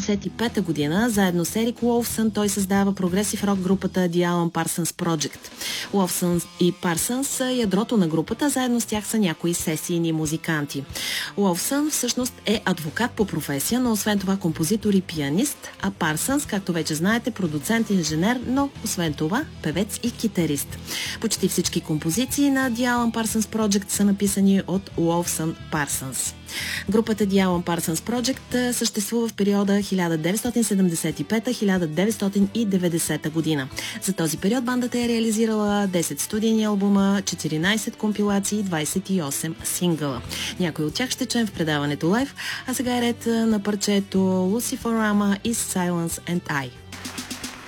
1985 година, заедно с Ерик Уолфсън, той създава прогресив рок групата The Alan Parsons Project. Уолфсън и Парсънс са ядрото на групата, заедно с тях са някои сесийни музиканти. Уолфсън всъщност е адвокат по професия, но освен това композитор и пианист, а Парсънс, както вече знаете, продуцент, инженер, но освен това певец и китарист. Почти всички композиции на The Alan Parsons Project са написани от Уолфсън Парсънс. Групата The Alan Parsons Project съществува в периода 1975-1990 година. За този период бандата е реализирала 10 студийни албума, 14 компилации и 28 сингъла. Някои от тях ще чуем в предаването лайв, а сега е ред на парчето Luciferama и Silence and I.